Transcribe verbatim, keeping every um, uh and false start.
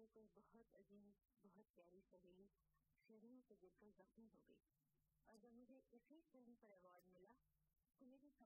कोई बहुत अजीब, बहुत प्यारी सहेली सीढ़ियों से गिरकर जख्मी हो गई और जब मुझे इसी फिल्म पर अवार्ड मिला तो मेरी